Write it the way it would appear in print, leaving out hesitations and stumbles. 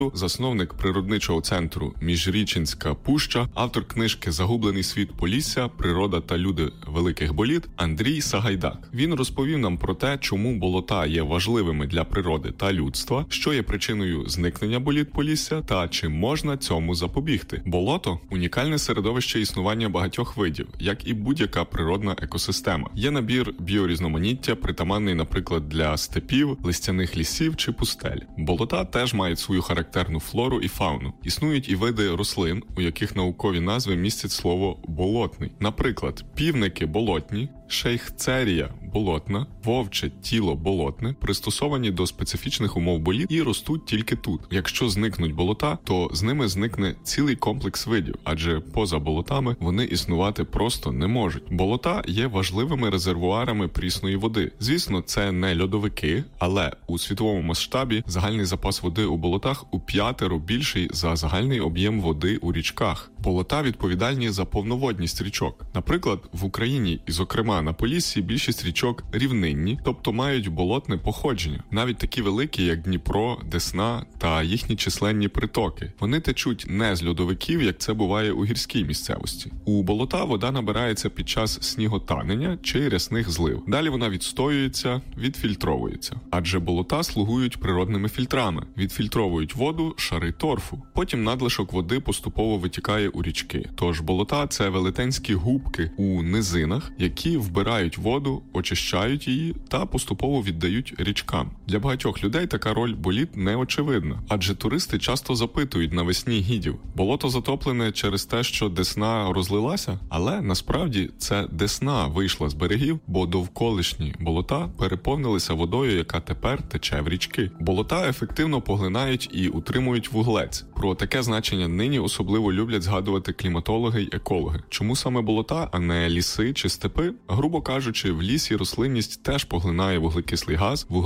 засновник природничого центру «Міжрічинська пуща», автор книжки «Загублений світ Полісся. Природа та люди великих боліт» Андрій Сагайдак. Він розповів нам про те, чому болота є важливими для природи та людства, що є причиною зникнення боліт Полісся та чи можна цьому запобігти. Болото – унікальне середовище існування багатьох видів, як і будь-яка природна екосистема. Є набір біорізноманіття, притаманний, наприклад, для степів, листяних лісів чи пустель. Болота теж мають свою характерну флору і фауну. Існують і види рослин, у яких наукові назви містять слово «болотний». Наприклад, півники болотні, шейхцерія болотна, вовче тіло болотне, пристосовані до специфічних умов боліт і ростуть тільки тут. Якщо зникнуть болота, то з ними зникне цілий комплекс видів, адже поза болотами вони існувати просто не можуть. Болота є важливими резервуарами прісної води. Звісно, це не льодовики, але у світовому масштабі загальний запас води у болотах у 5 більший за загальний об'єм води у річках. Болота відповідальні за повноводність річок. Наприклад, в Україні і, зокрема, на Поліссі більшість річок рівнинні, тобто мають болотне походження. Навіть такі великі, як Дніпро, Десна та їхні численні притоки. Вони течуть не з льодовиків, як це буває у гірській місцевості. У болота вода набирається під час сніготанення чи рясних злив. Далі вона відстоюється, відфільтровується. Адже болота слугують природними фільтрами. Відфільтровують воду шари торфу. Потім надлишок води поступово витікає у річки. Тож болота – це велетенські губки у низинах, які вбирають воду, очищають її та поступово віддають річкам. Для багатьох людей така роль боліт неочевидна, адже туристи часто запитують навесні гідів: болото затоплене через те, що Десна розлилася? Але насправді це Десна вийшла з берегів, бо довколишні болота переповнилися водою, яка тепер тече в річки. Болота ефективно поглинають і утримують вуглець. Про таке значення нині особливо люблять згадувати кліматологи й екологи. Чому саме болота, а не ліси чи степи? Грубо кажучи, в лісі рослинність теж поглинає вуглекислий газ,